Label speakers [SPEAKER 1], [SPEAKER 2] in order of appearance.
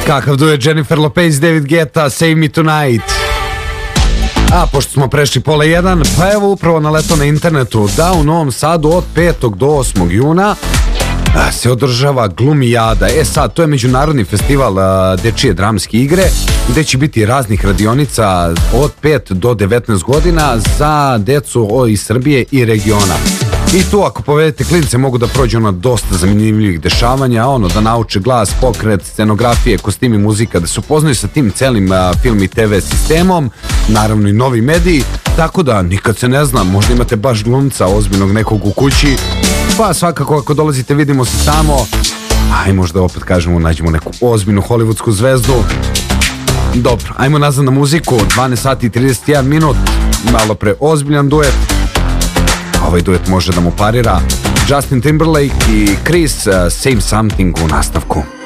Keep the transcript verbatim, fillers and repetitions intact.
[SPEAKER 1] Kakav duet Jennifer Lopez, David Guetta, Save Me Tonight. A pošto smo prešli pola jedan, pa evo upravo naletao na internetu da u Novom Sadu od petog do osmog juna se održava Glumijada. E sad, to je međunarodni festival a, dečije dramske igre gde će biti raznih radionica od pet do devetnaest godina za decu iz Srbije i regiona. I tu ako povedete klince mogu da prođu ono dosta zanimljivih dešavanja, ono da nauče glas, pokret, scenografije, kostimi, muzika, da se upoznaju sa tim celim a, film i te ve sistemom, naravno i novi mediji, tako da nikad se ne zna, možda imate baš glumca ozbiljnog nekog u kući, pa svakako ako dolazite vidimo se tamo, aj možda opet kažemo nađemo neku ozbiljnu hollywoodsku zvezdu. Dobro, ajmo nazad na muziku, dvanaest sati i trideset jedan minut, malo pre ozbiljan duet. Ovaj duet može da mu parira Justin Timberlake i Chris, uh, Same Something u nastavku.